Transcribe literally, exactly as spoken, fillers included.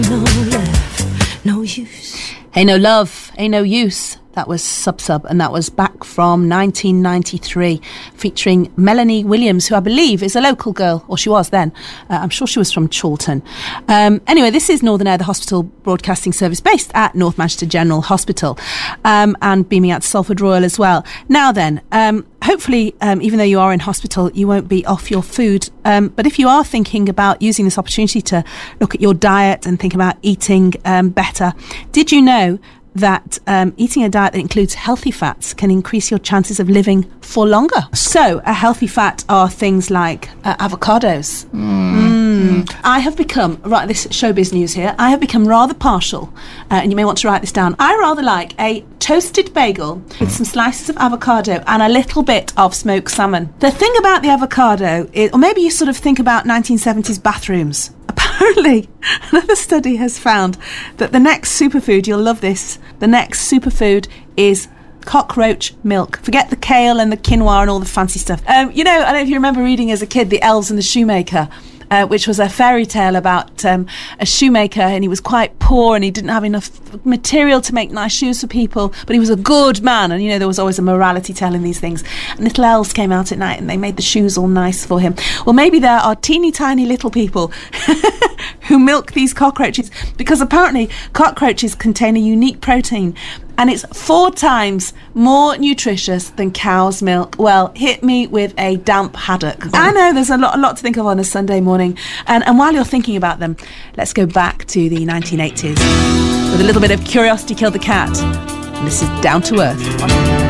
No love, no use. Ain't no love, ain't no use. That was Sub Sub, and that was back from nineteen ninety-three, featuring Melanie Williams, who I believe is a local girl, or she was then. Uh, I'm sure she was from Chorlton. Um, anyway, this is Northern Air, the hospital broadcasting service based at North Manchester General Hospital, um, and beaming out to Salford Royal as well. Now then, um, hopefully, um, even though you are in hospital, you won't be off your food. Um, but if you are thinking about using this opportunity to look at your diet and think about eating um, better, did you know that um, eating a diet that includes healthy fats can increase your chances of living for longer? So a healthy fat are things like uh, avocados. Mm. Mm. I have become, right, this showbiz news here, I have become rather partial, uh, and you may want to write this down. I rather like a toasted bagel with some slices of avocado and a little bit of smoked salmon. The thing about the avocado is, or maybe you sort of think about nineteen seventies bathrooms. Apparently, another study has found that the next superfood, you'll love this, the next superfood is cockroach milk. Forget the kale and the quinoa and all the fancy stuff. Um, you know, I don't know if you remember reading as a kid The Elves and the Shoemaker, uh, which was a fairy tale about um, a shoemaker, and he was quite poor and he didn't have enough material to make nice shoes for people, but he was a good man, and you know, there was always a morality tale in these things. And little elves came out at night and they made the shoes all nice for him. Well, maybe there are teeny tiny little people who milk these cockroaches, because apparently cockroaches contain a unique protein and it's four times more nutritious than cow's milk. Well, hit me with a damp haddock. I know there's a lot, a lot to think of on a Sunday morning, and, and while you're thinking about them, let's go back to the nineteen eighties with a little bit of Curiosity Killed the Cat, and this is Down to Earth.